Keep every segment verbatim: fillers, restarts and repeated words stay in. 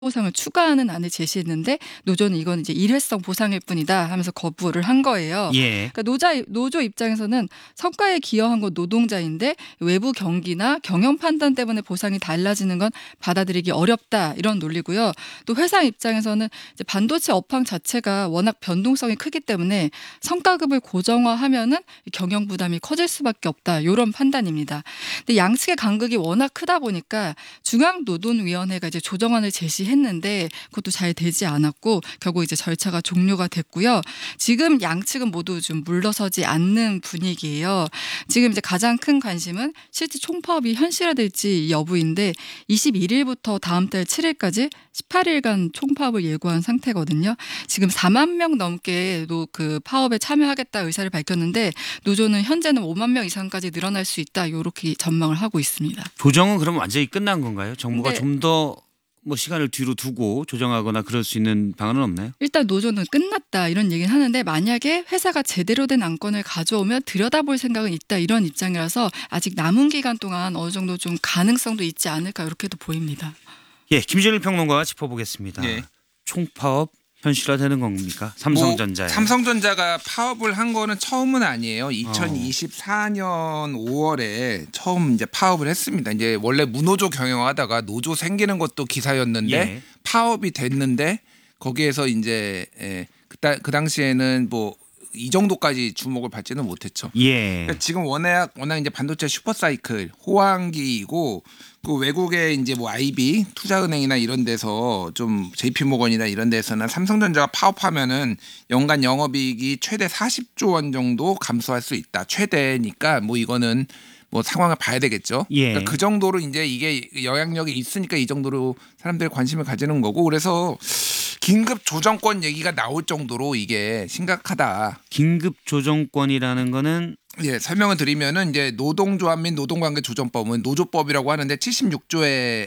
보상을 추가하는 안을 제시했는데 노조는 이건 이제 일회성 보상일 뿐이다 하면서 거부를 한 거예요. 예. 그러니까 노자, 노조 입장에서는 성과에 기여한 건 노동자인데 외부 경기나 경영 판단 때문에 보상이 달라지는 건 받아들이기 어렵다 이런 논리고요. 또 회사 입장에서는 이제 반도체 업황 자체가 워낙 변동성이 크기 때문에 성과급을 고정화하면은 경영 부담이 커질 수밖에 없다 이런 판단입니다. 근데 양측의 간극이 워낙 크다 보니까 중앙노동위원회가 이제 조정안을 제시했는데 그것도 잘 되지 않았고 결국 이제 절차가 종료가 됐고요. 지금 양측은 모두 좀 물러서지 않는 분위기예요. 지금 이제 가장 큰 관심은 실제 총파업이 현실화될지 여부인데 이십일 일부터 다음 달 칠 일까지 십팔 일간 총파업을 예고한 상태거든요. 지금 사만 명 넘게 그 파업에 참여하겠다 의사를 밝혔는데 노조는 현재는 오만 명 이상까지 늘어날 수 있다 이렇게 전망을 하고 있습니다. 조정은 그럼 완전히 끝난 건가요? 정부가 네. 좀 더 뭐 시간을 뒤로 두고 조정하거나 그럴 수 있는 방안은 없나요? 일단 노조는 끝났다 이런 얘기는 하는데 만약에 회사가 제대로 된 안건을 가져오면 들여다볼 생각은 있다 이런 입장이라서 아직 남은 기간 동안 어느 정도 좀 가능성도 있지 않을까 이렇게도 보입니다. 예, 김준일 평론가와 짚어보겠습니다. 예. 총파업 현실화되는 겁니까? 삼성전자에. 뭐 삼성전자가 파업을 한 거는 처음은 아니에요. 이천이십사 년 오월에 처음 이제 파업을 했습니다. 이제 원래 무노조 경영하다가 노조 생기는 것도 기사였는데 예. 파업이 됐는데 거기에서 이제 예, 그, 그 당시에는 뭐 이 정도까지 주목을 받지는 못했죠. 예. 그러니까 지금 워낙 워낙 이제 반도체 슈퍼사이클 호황기이고 그 외국의 이제 뭐 아이비 투자은행이나 이런 데서 좀 제이피모건이나 이런 데서는 삼성전자가 파업하면은 연간 영업이익이 최대 사십조 원 정도 감소할 수 있다. 최대니까 뭐 이거는 뭐 상황을 봐야 되겠죠. 예. 그러니까 그 정도로 이제 이게 영향력이 있으니까 이 정도로 사람들이 관심을 가지는 거고 그래서 긴급 조정권 얘기가 나올 정도로 이게 심각하다. 긴급 조정권이라는 거는 예, 설명을 드리면은 이제 노동조합 및 노동관계조정법은 노조법이라고 하는데 칠십육조에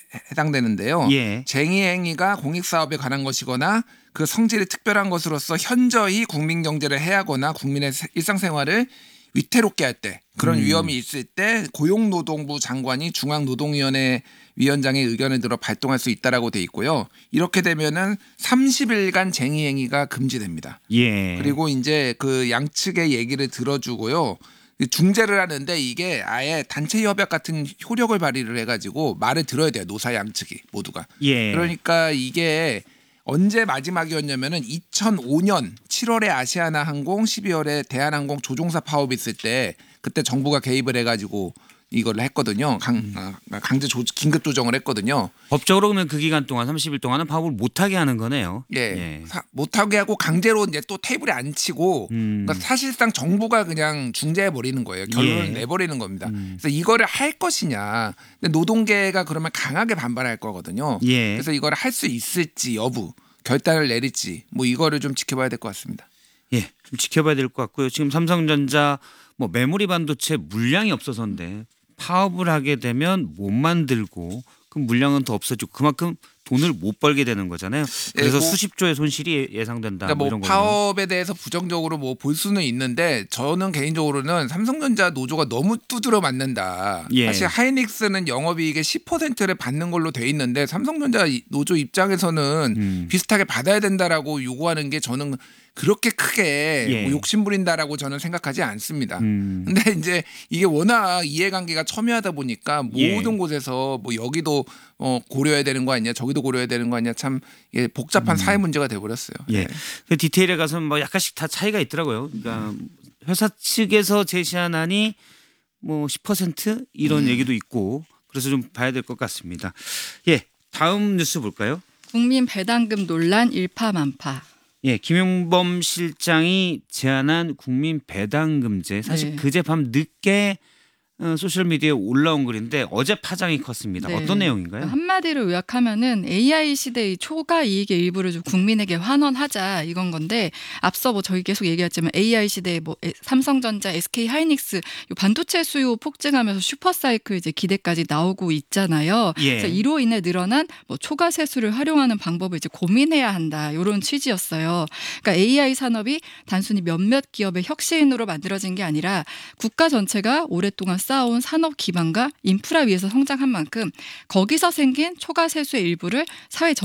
해당되는데요. 예. 쟁의 행위가 공익사업에 관한 것이거나 그 성질이 특별한 것으로서 현저히 국민 경제를 해하거나 국민의 일상생활을 위태롭게 할 때 그런 음. 위험이 있을 때 고용노동부 장관이 중앙노동위원회 위원장의 의견을 들어 발동할 수 있다라고 돼 있고요. 이렇게 되면은 삼십 일간 쟁의 행위가 금지됩니다. 예. 그리고 이제 그 양측의 얘기를 들어주고요. 중재를 하는데 이게 아예 단체 협약 같은 효력을 발휘를 해가지고 말을 들어야 돼요. 노사 양측이 모두가. 예. 그러니까 이게 언제 마지막이었냐면은 이천오 년 칠월에 아시아나항공, 십이월에 대한항공 조종사 파업이 있을 때 그때 정부가 개입을 해가지고 이걸 했거든요. 강, 음. 강제 조, 긴급 조정을 했거든요. 법적으로 그러면 그 기간 동안 삼십 일 동안은 파업을 못하게 하는 거네요. 예, 예. 사, 못하게 하고 강제로 이제 또 테이블에 앉히고 음. 그러니까 사실상 정부가 그냥 중재해 버리는 거예요. 결론을 예. 내버리는 겁니다. 음. 그래서 이거를 할 것이냐. 근데 노동계가 그러면 강하게 반발할 거거든요. 예. 그래서 이거를 할 수 있을지 여부 결단을 내릴지 뭐 이거를 좀 지켜봐야 될 것 같습니다. 예, 좀 지켜봐야 될 것 같고요. 지금 삼성전자 뭐 메모리 반도체 물량이 없어서인데 파업을 하게 되면 못 만들고 그 물량은 더 없어지고 그만큼 돈을 못 벌게 되는 거잖아요. 그래서 예, 뭐, 수십조의 손실이 예상된다. 그러니까 뭐 뭐 이런 거는. 파업에 대해서 부정적으로 뭐 볼 수는 있는데 저는 개인적으로는 삼성전자 노조가 너무 두드려 맞는다. 예. 사실 하이닉스는 영업이익의 십 퍼센트를 받는 걸로 돼 있는데 삼성전자 노조 입장에서는 음. 비슷하게 받아야 된다라고 요구하는 게 저는 그렇게 크게 예. 뭐 욕심 부린다라고 저는 생각하지 않습니다. 음. 근데 이제 이게 워낙 이해관계가 첨예하다 보니까 모든 예. 곳에서 뭐 여기도 어 고려해야 되는 거 아니냐 저기도 고려해야 되는 거 아니냐 참 이게 복잡한 사회 문제가 돼버렸어요. 예. 네. 그 디테일에 가서 뭐 약간씩 다 차이가 있더라고요. 그러니까 회사 측에서 제시한 안이 뭐 십 퍼센트 이런 음. 얘기도 있고 그래서 좀 봐야 될 것 같습니다. 예. 다음 뉴스 볼까요? 국민 배당금 논란 일파만파. 예, 김용범 실장이 제안한 국민 배당금제 사실 네. 그제 밤 늦게 어, 소셜미디어에 올라온 글인데 어제 파장이 컸습니다. 네. 어떤 내용인가요? 한마디로 요약하면은 에이아이 시대의 초과 이익의 일부를 좀 국민에게 환원하자 이건 건데 앞서 뭐 저희 계속 얘기했지만 에이아이 시대에 뭐 삼성전자, 에스케이하이닉스 요 반도체 수요 폭증하면서 슈퍼사이클 이제 기대까지 나오고 있잖아요. 예. 그래서 이로 인해 늘어난 뭐 초과 세수를 활용하는 방법을 이제 고민해야 한다 이런 취지였어요. 그러니까 에이아이 산업이 단순히 몇몇 기업의 혁신으로 만들어진 게 아니라 국가 전체가 오랫동안 쌓아온 산업 기반과 인프라 위에서 성장한 만큼 거기서 생긴 초과 세수의 일부를 사회 전